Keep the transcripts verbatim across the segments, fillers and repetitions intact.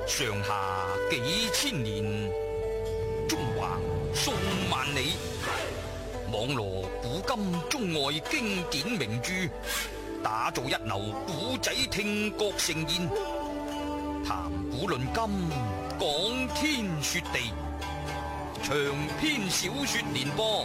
上下幾千年，中橫數萬里，網羅古今中外經典名著，打造一流古仔聽覺盛宴，談古論今，講天說地，長篇小說連播。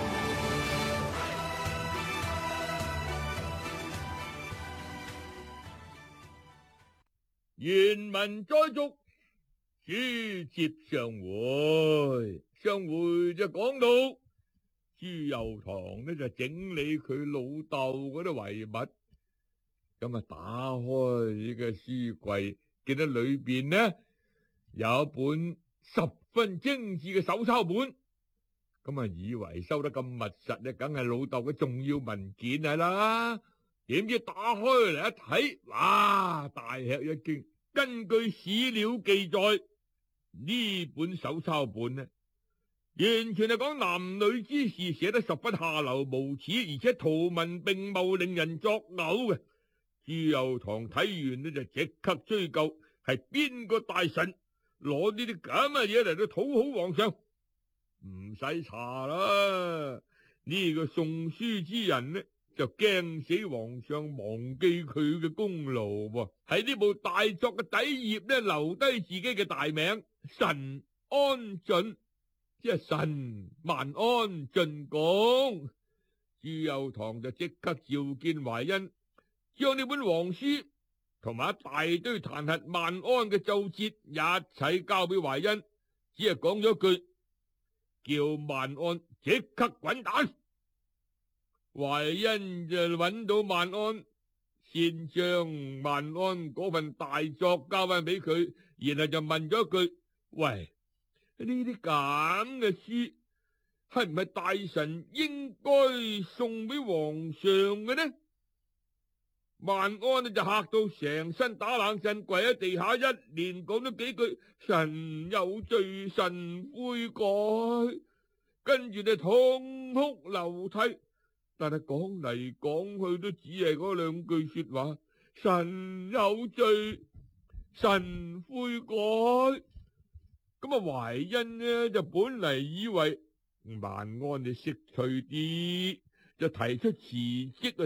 原文再續，書接上回，上回就講到朱祐樘呢就整理佢老豆嗰啲遺物，咁啊打開呢個書櫃，見到裏邊呢有一本十分精緻嘅手抄本，咁啊以為收得咁密實呢，梗係老豆嘅重要文件係啦。點知打開嚟一睇，哇！大吃一驚。根據史料記載，呢本手抄本呢，完全係講男女之事，寫得十分下流無恥，而且圖文並茂，令人作嘔嘅。朱祐樘睇完呢，就即刻追究，係邊個大臣攞呢啲咁嘅嘢嚟到討好皇上？唔使查啦，呢個送書之人呢，就驚死皇上忘記佢嘅功勞喎，喺呢部大作嘅底頁呢，留低自己嘅大名神安進，即係神萬安進貢。朱祐樘就即刻召見懷恩，將呢本皇書同埋一大堆彈劾萬安嘅奏摺一齊交俾懷恩，只係講咗句，叫萬安即刻滾蛋。懷恩就揾到萬安，先將萬安嗰份大作交翻俾佢，然後就問咗一句：喂，呢啲咁嘅書係唔係大臣應該送俾皇上嘅呢？萬安呢就嚇到成身打冷震，跪喺地下，一連講咗幾句神有罪，神悔改，跟住就痛哭流涕。但係講嚟講去都只係嗰兩句說話，神有罪，神悔改。咁啊，懷恩呢就本嚟以為萬安就識趣啲，就提出辭職啊。